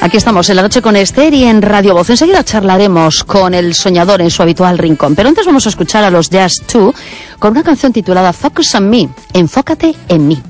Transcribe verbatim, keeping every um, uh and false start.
Aquí estamos en La Noche con Esther y en Radio Voz. Enseguida charlaremos con el soñador en su habitual rincón. Pero antes vamos a escuchar a los Jazz dos con una canción titulada Focus on Me, Enfócate en mí.